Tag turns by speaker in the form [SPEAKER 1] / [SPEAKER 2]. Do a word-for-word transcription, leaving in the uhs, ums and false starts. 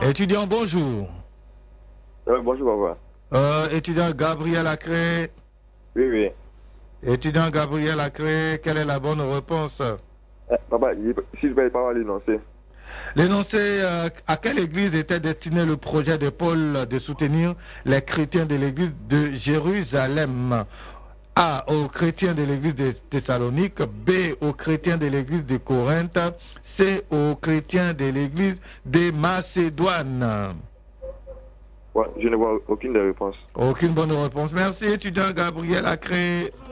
[SPEAKER 1] Étudiant, bonjour.
[SPEAKER 2] Euh, bonjour, papa.
[SPEAKER 1] Euh, étudiant Gabriel Acré.
[SPEAKER 2] Oui, oui.
[SPEAKER 1] Étudiant Gabriel Acré, quelle est la bonne réponse?
[SPEAKER 2] Eh, papa, si je vais pas l'énoncer.
[SPEAKER 1] L'énoncé, euh, à quelle église était destiné le projet de Paul de soutenir les chrétiens de l'église de Jérusalem? A. Aux chrétiens de l'église de Thessalonique. B. Aux chrétiens de l'église de Corinthe. C. Aux chrétiens de l'église de Macédoine.
[SPEAKER 2] Ouais, je ne vois aucune des réponses.
[SPEAKER 1] Aucune bonne réponse. Merci, étudiant Gabriel Acré.